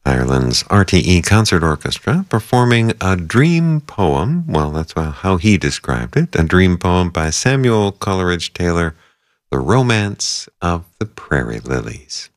Ireland's RTE Concert Orchestra performing a dream poem. Well, that's how he described it. A dream poem by Samuel Coleridge Taylor, The Romance of the Prairie Lilies.